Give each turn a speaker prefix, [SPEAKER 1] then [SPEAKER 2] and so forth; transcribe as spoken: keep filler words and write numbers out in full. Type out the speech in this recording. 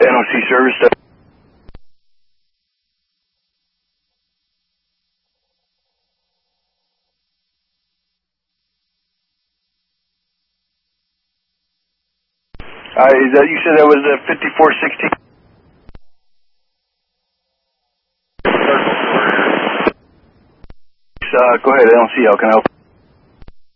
[SPEAKER 1] N O C service. Uh, is that, you said that was uh, fifty-four sixteen? Uh, go ahead, N O C, how can I help?